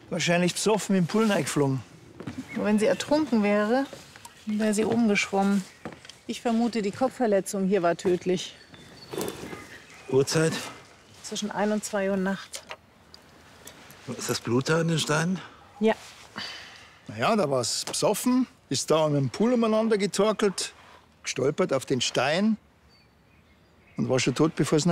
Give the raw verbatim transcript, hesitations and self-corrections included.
Wahrscheinlich besoffen im Pool reingeflogen. Wenn sie ertrunken wäre, wäre sie oben geschwommen. Ich vermute, die Kopfverletzung hier war tödlich. Uhrzeit? Zwischen ein und zwei Uhr nachts. Ist das Blut da in den Steinen? Ja. Na ja, da war es besoffen, ist da mit dem Pool umeinander getorkelt, gestolpert auf den Stein und war schon tot, bevor es